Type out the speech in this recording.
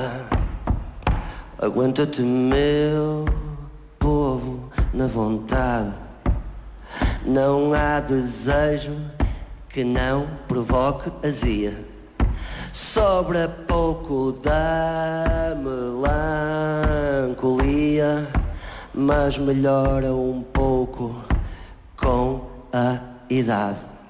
Aguenta-te, meu povo, na vontade. Não há desejo que não provoque azia. Sobra pouco da melancolia, mas melhora um pouco com a idade.